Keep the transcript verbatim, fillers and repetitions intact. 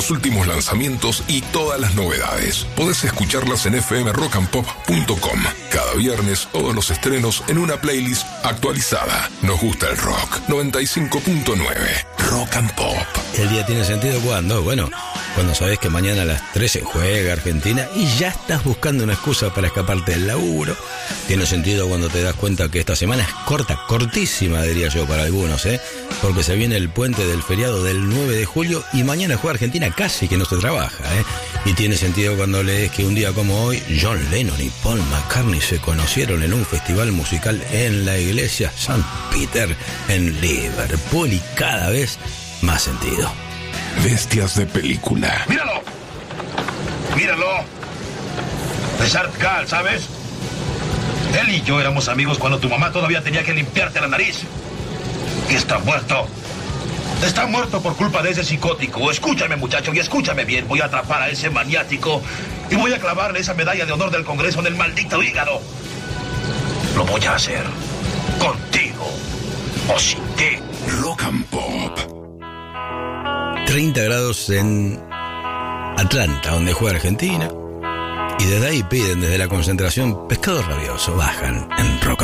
los últimos lanzamientos y todas las novedades. Podés escucharlas en f m rock and pop punto com. Cada viernes todos los estrenos en una playlist actualizada. Nos gusta el rock. noventa y cinco punto nueve Rock and Pop. El día tiene sentido cuando, bueno, cuando sabés que mañana a las trece juega Argentina y ya estás buscando una excusa para escaparte del laburo. Tiene sentido cuando te das cuenta que esta semana es corta, cortísima diría yo para algunos, ¿eh? Porque se viene el puente del feriado del nueve de julio y mañana juega Argentina, casi que no se trabaja, ¿eh? Y tiene sentido cuando lees que un día como hoy John Lennon y Paul McCartney se conocieron en un festival musical en la iglesia Saint Peter en Liverpool, y cada vez más sentido. Bestias de película. ¡Míralo! ¡Míralo! Richard Gall, ¿sabes? Él y yo éramos amigos cuando tu mamá todavía tenía que limpiarte la nariz. Y está muerto. Está muerto por culpa de ese psicótico. Escúchame, muchacho, y escúchame bien. Voy a atrapar a ese maniático y voy a clavarle esa medalla de honor del Congreso en el maldito hígado. Lo voy a hacer. Contigo. O sin ti. Rock and Pop. treinta grados en Atlanta, donde juega Argentina. Y desde ahí piden desde la concentración pescado rabioso. Bajan en Rock and Pop.